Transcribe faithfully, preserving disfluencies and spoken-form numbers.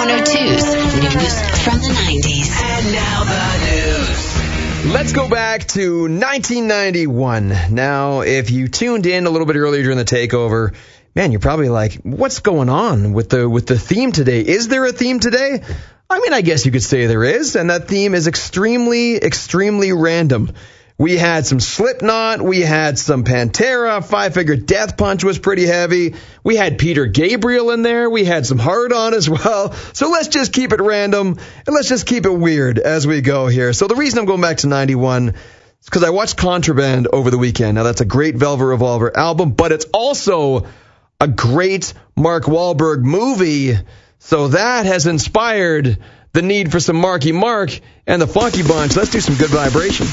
one oh two's News from the nineties. And now the news. Let's go back to nineteen ninety-one. Now, if you tuned in a little bit earlier during the takeover, man, you're probably like, what's going on with the with the theme today? Is there a theme today? I mean, I guess you could say there is, and that theme is extremely, extremely random. We had some Slipknot, we had some Pantera, Five Finger Death Punch was pretty heavy, we had Peter Gabriel in there, we had some Hard On as well, so let's just keep it random, and let's just keep it weird as we go here. So the reason I'm going back to ninety-one is because I watched Contraband over the weekend. Now, that's a great Velvet Revolver album, but it's also a great Mark Wahlberg movie, so that has inspired the need for some Marky Mark and the Funky Bunch. Let's do some Good Vibration.